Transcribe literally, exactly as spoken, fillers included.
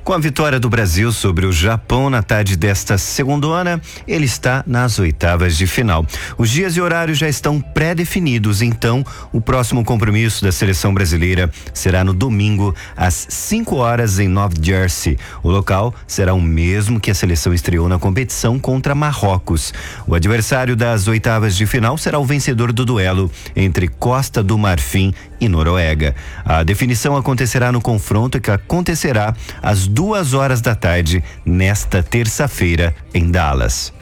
Com a vitória do Brasil sobre o Japão na tarde desta segundona, ele está nas oitavas de final. Os dias e horários já estão pré-definidos, então o próximo compromisso da seleção brasileira será no domingo às cinco horas em Nova Jersey. O local será o mesmo que a seleção estreou na competição contra Marrocos. O adversário das oitavas de final será o vencedor do duelo entre Costa do Marfim e Noruega. A definição acontecerá no confronto que acontecerá às duas horas da tarde nesta terça-feira em Dallas.